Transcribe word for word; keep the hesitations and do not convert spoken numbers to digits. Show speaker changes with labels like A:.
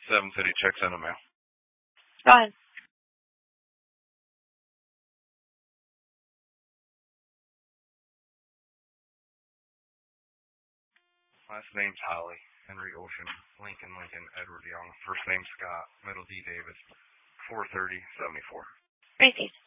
A: Seven City checks in the mail.
B: Go ahead.
A: Last name's Holly. Henry Ocean. Lincoln Lincoln. Edward Young. First name Scott. Middle D Davis. four thirty seventy-four.
B: Gracie.